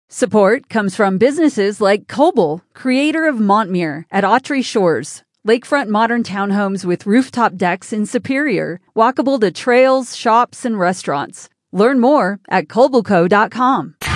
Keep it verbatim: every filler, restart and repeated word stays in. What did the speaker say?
Support comes from businesses like Koble, creator of Montmere at Autry Shores, lakefront modern townhomes with rooftop decks in Superior, walkable to trails, shops, and restaurants. Learn more at Koble Co dot com.